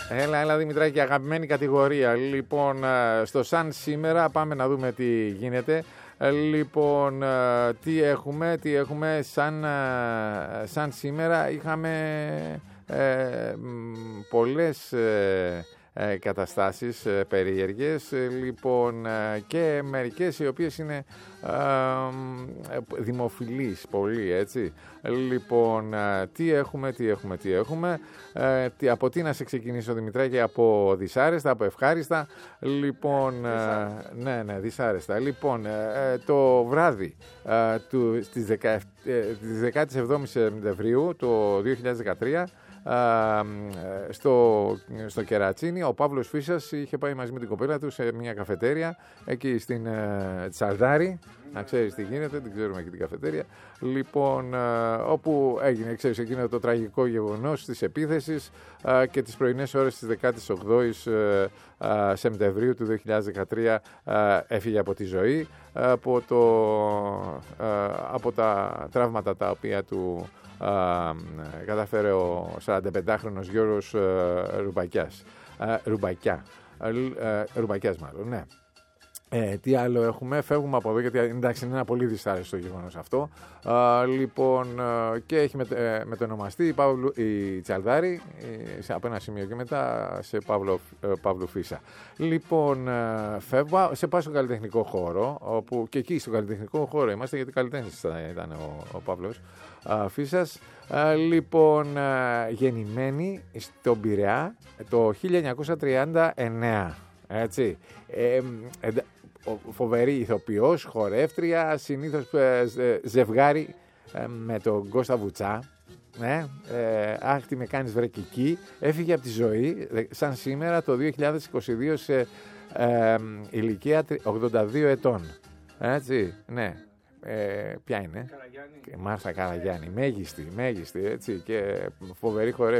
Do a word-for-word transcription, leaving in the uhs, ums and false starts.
Έλα, έλα Δημητράκη, αγαπημένη κατηγορία. Λοιπόν, στο σαν σήμερα πάμε να δούμε τι γίνεται. Λοιπόν, τι έχουμε, τι έχουμε σαν, σαν σήμερα. Είχαμε ε, πολλές ε, ε, καταστάσεις ε, περίεργες, ε, λοιπόν, ε, και μερικές οι οποίες είναι ε, ε, δημοφιλείς πολύ, έτσι. Λοιπόν, ε, τι έχουμε, τι έχουμε, τι έχουμε. Ε, τι, από τι να σε ξεκινήσω, Δημητράκη? Από δυσάρεστα, από ευχάριστα? Λοιπόν, ε, ναι, ναι, δυσάρεστα. Λοιπόν, ε, το βράδυ ε, του, στις δεκαεπτά Σεπτεμβρίου το δύο χιλιάδες δεκατρία, στο, στο Κερατσίνι, ο Παύλος Φύσας είχε πάει μαζί με την κοπέλα του σε μια καφετέρια εκεί στην uh, Τσαρδάρη. Να ξέρεις τι γίνεται, την ξέρουμε εκεί την καφετέρια. Λοιπόν, uh, όπου έγινε, ξέρεις, εκείνο το τραγικό γεγονός της επίθεσης uh, και τις πρωινές ώρες της δεκαοκτώ uh, uh, Σεπτεμβρίου του δύο χιλιάδες δεκατρία uh, έφυγε από τη ζωή uh, από, το, uh, από τα τραύματα τα οποία του Uh, κατάφερε ο σαρανταπεντάχρονος Γιώργος uh, Ρουμπακιάς. Uh, Ρουμπακιά. Uh, uh, Ρουμπακιάς μάλλον, ναι. Ε, τι άλλο έχουμε? Φεύγουμε από εδώ γιατί εντάξει είναι ένα πολύ δυσάρεστο γεγονός αυτό. Uh, λοιπόν, uh, και έχει με, ε, μετονομαστεί η, Παύλου, η Τσαλδάρη ε, σε, από ένα σημείο και μετά σε Παύλο, ε, Παύλου Φύσα. Λοιπόν, ε, φεύγω, σε πάω στο καλλιτεχνικό χώρο, όπου και εκεί στο καλλιτεχνικό χώρο είμαστε, γιατί καλλιτέχνης ήταν ο, ο Παύλος uh, Φύσας. Uh, λοιπόν, uh, γεννημένη στον Πειραιά το χίλια εννιακόσια τριάντα εννέα. Έτσι. Ε, ε, φοβερή ηθοποιός, χορεύτρια, συνήθως ε, ζευγάρι ε, με τον Κώστα Βουτσά. Ναι, ε, αχ, τι με κάνεις βρεκική. Έφυγε από τη ζωή σαν σήμερα το δύο χιλιάδες είκοσι δύο σε ε, ηλικία ογδόντα δύο ετών. Έτσι, ναι. Ε, ποια είναι? Καραγιάννη. Μάρθα Καραγιάννη, μέγιστη, μέγιστη, έτσι, και φοβερή χορεύτρια.